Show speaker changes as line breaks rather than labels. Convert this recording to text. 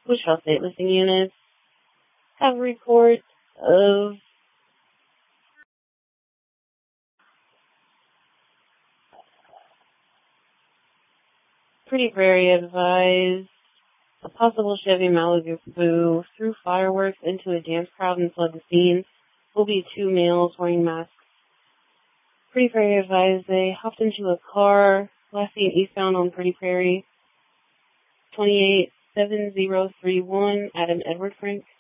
Wichita State Listing Units have a report of Pretty Prairie advised a possible Chevy Malibu threw fireworks into a dance crowd and fled the scene. Will be 2 males wearing masks. Pretty Prairie advised they hopped into a car last seen eastbound on Pretty Prairie. 287031 Adam Edward Frank.